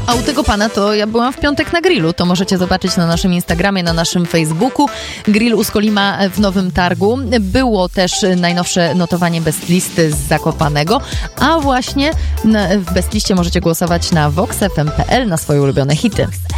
A u tego pana to ja byłam w piątek na grillu. To możecie zobaczyć na naszym Instagramie, na naszym Facebooku. Grill u Skolima w Nowym Targu. Było też najnowsze notowanie Best Listy z Zakopanego. A właśnie w Best Liście możecie głosować na voxfm.pl na swoje ulubione hity.